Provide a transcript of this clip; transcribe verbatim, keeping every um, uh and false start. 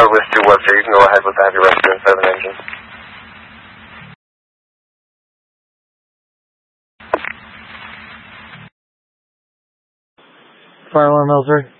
with two Webster. You can go ahead with the heavy rescue and seven engine. Fire alarm, Ellsbury.